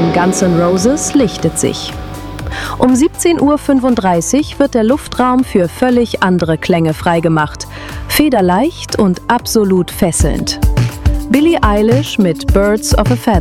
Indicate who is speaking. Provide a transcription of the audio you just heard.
Speaker 1: von Guns N' Roses lichtet sich. Um 17:35 Uhr wird der Luftraum für völlig andere Klänge freigemacht, federleicht und absolut fesselnd. Billie Eilish mit Birds of a Feather.